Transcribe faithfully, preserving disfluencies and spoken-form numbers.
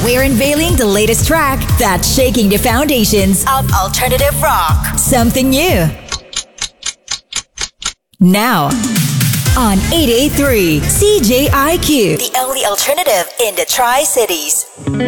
we're unveiling the latest track that's shaking the foundations of alternative rock. Something new. Now, on eight eighty-three C J I Q, the only alternative in the Tri-Cities.